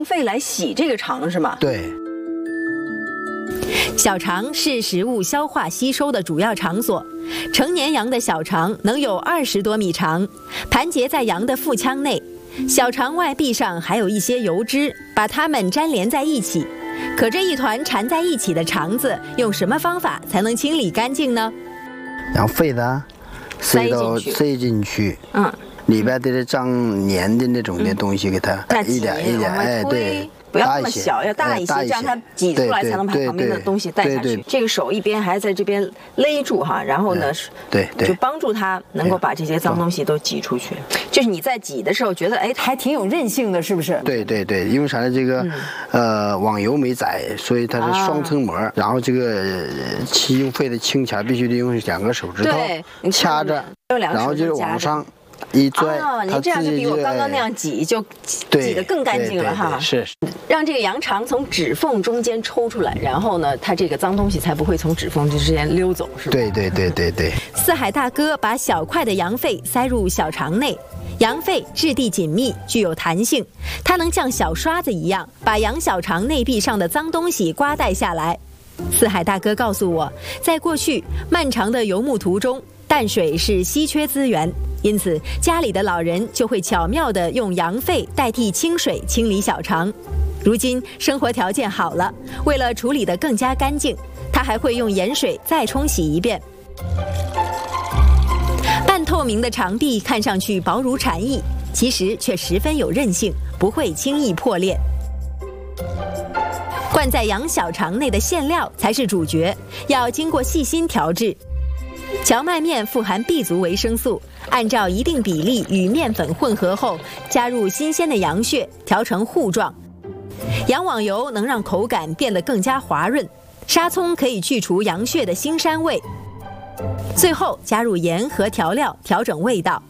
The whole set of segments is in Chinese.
肺来洗这个肠是吗？ 对。 小肠是食物消化吸收的主要场所，成年羊的小肠能有20多米长，盘结在羊的腹腔内。小肠外壁上还有一些油脂，把它们粘连在一起。可这一团缠在一起的肠子，用什么方法才能清理干净呢？ 让肺的塞进去，里边的脏黏的那种的东西给它一点一点，哎，对。 不要那么小，要大一些，这样它挤出来才能把旁边的东西带下去。这个手一边还在这边勒住哈，然后呢，就帮助它能够把这些脏东西都挤出去。就是你在挤的时候觉得，哎，还挺有韧性的，是不是？ 对，因为啥呢？这个网油没宰，所以它是双层膜。然后这个用肺的清起来必须得用2个手指头掐着，然后就是往上。一拽， 你这样就比我刚刚那样挤就挤得更干净了哈。 是， 让这个羊肠从指缝中间抽出来，然后呢，它这个脏东西才不会从指缝之间溜走，是吧？ 对。 四海大哥把小块的羊肺塞入小肠内，羊肺质地紧密，具有弹性，它能像小刷子一样把羊小肠内壁上的脏东西刮带下来。四海大哥告诉我，在过去漫长的游牧途中，淡水是稀缺资源。因此，家里的老人就会巧妙地用羊肺代替清水清理小肠。如今生活条件好了，为了处理得更加干净，他还会用盐水再冲洗一遍。半透明的肠壁看上去薄如蝉翼，其实却十分有韧性，不会轻易破裂。灌在羊小肠内的馅料才是主角，要经过细心调制。荞麦面富含 B 族维生素，按照一定比例与面粉混合后，加入新鲜的羊血，调成糊状。羊网油能让口感变得更加滑润，沙葱可以去除羊血的腥膻味。最后加入盐和调料，调整味道。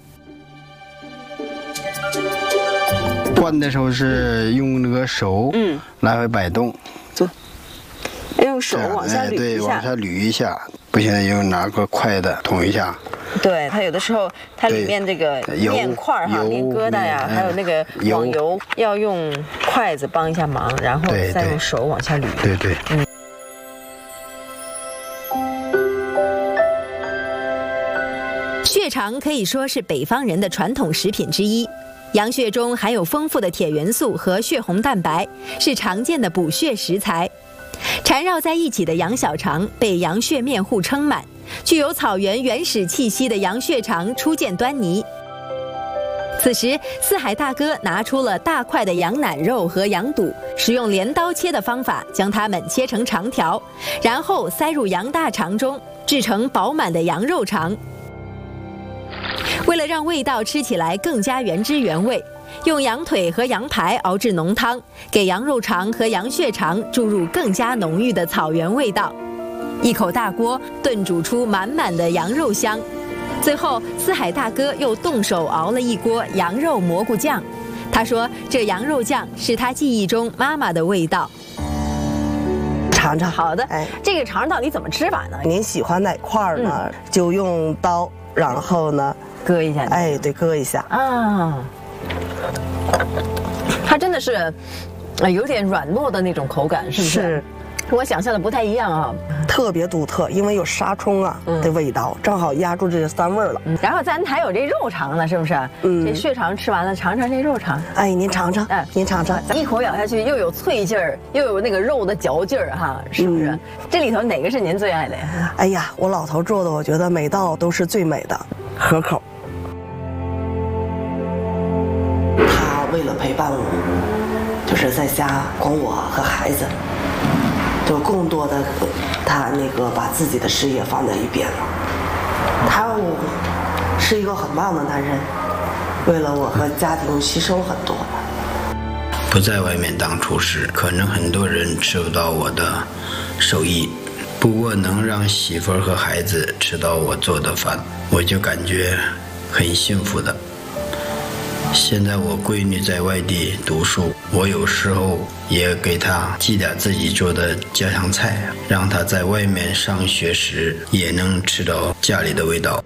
灌的时候是用那个手，来回摆动， 用手往下捋一下， 对，往下捋一下。不行，用拿个筷子捅一下。 对，它有的时候它里面这个面块哈、面疙瘩呀，还有那个网油，要用筷子帮一下忙，然后再用手往下捋。 对。 血肠可以说是北方人的传统食品之一。羊血中含有丰富的铁元素和血红蛋白，是常见的补血食材。缠绕在一起的羊小肠被羊血面糊撑满，具有草原原始气息的羊血肠初见端倪。此时，四海大哥拿出了大块的羊腩肉和羊肚，使用镰刀切的方法将它们切成长条，然后塞入羊大肠中，制成饱满的羊肉肠。为了让味道吃起来更加原汁原味，用羊腿和羊排熬制浓汤，给羊肉肠和羊血肠注入更加浓郁的草原味道。一口大锅炖煮出满满的羊肉香。最后，四海大哥又动手熬了一锅羊肉蘑菇酱。他说，这羊肉酱是他记忆中妈妈的味道。 尝尝， 好的。这个肠到底怎么吃法呢？ 您喜欢哪块呢？就用刀，然后呢， 割一下。 对，割一下啊。它真的是，有点软糯的那种口感，是不是？ 是， 跟我想象的不太一样啊。 特别独特，因为有沙葱的味道，正好压住这个膻味了。 然后咱还有这肉肠呢，是不是？这血肠吃完了，尝尝这肉肠。 您尝尝，您尝尝。 一口咬下去，又有脆劲儿，又有那个肉的嚼劲儿，哈，是不是？这里头哪个是您最爱的呀？ 我老头做的，我觉得每道都是最美的，合口。他为了陪伴我，就是在家管我和孩子，就更多的他那个把自己的事业放在一边了。他是一个很棒的男人，为了我和家庭牺牲很多。 不在外面当厨师，可能很多人吃不到我的手艺，不过能让媳妇儿和孩子吃到我做的饭，我就感觉很幸福的。现在我闺女在外地读书，我有时候也给她寄点自己做的家常菜，让她在外面上学时也能吃到家里的味道。